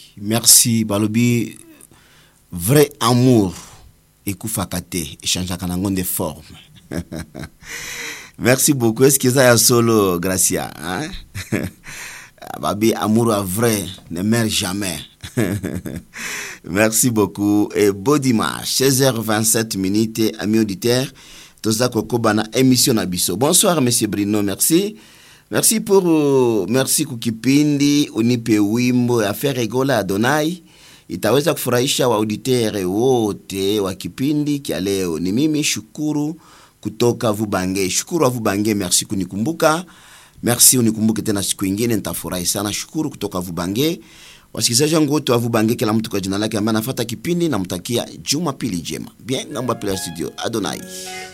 Merci balobi vrai amour ekufakate échange kanango de forme. Merci beaucoup. Est-ce que ça y a solo Gracia hein? Babi amour vrai ne meurt jamais. Merci beaucoup et beau dimanche 16h27 minutes amis auditeurs. Toza kokoba na émission na biso. Bonsoir monsieur Bruno, merci. Merci pour merci kukipindi unipe wimbo ya Feregola Adonai. Itaweza kufurahisha wa auditere wote wa kipindi kia leo. Ni mimi Shukuru kutoka Vubange. Shukuru wa Vubange, merci kunikumbuka. Merci unikumbuke tena siku nyingine, nitafurahi sana. Shukuru kutoka Vubange. Wasikilizaji wangu wote wa Vubange, kila mtu kwa jina lake ambaye anafuata kipindi, namtakia Jumapili njema. Bien, ngamba pila studio Adonai.